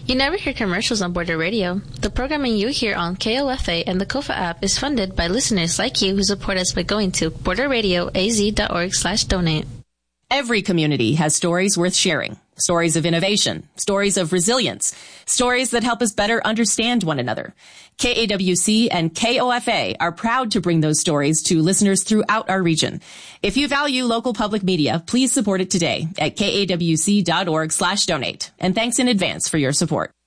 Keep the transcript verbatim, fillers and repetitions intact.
You never hear commercials on Border Radio. The programming you hear on K O F A and the Kofa app is funded by listeners like you who support us by going to borderradioaz.org slash donate. Every community has stories worth sharing. Stories of innovation, stories of resilience, stories that help us better understand one another. K A W C and K O F A are proud to bring those stories to listeners throughout our region. If you value local public media, please support it today at kawc.org slash donate. And thanks in advance for your support.